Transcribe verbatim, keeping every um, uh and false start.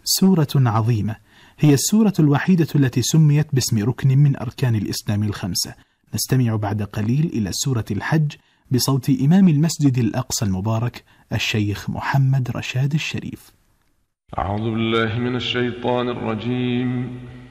سورة عظيمة، هي السورة الوحيدة التي سميت باسم ركن من أركان الإسلام الخمسة. نستمع بعد قليل إلى سورة الحج بصوت إمام المسجد الأقصى المبارك الشيخ محمد رشاد الشريف. أعوذ بالله من الشيطان الرجيم.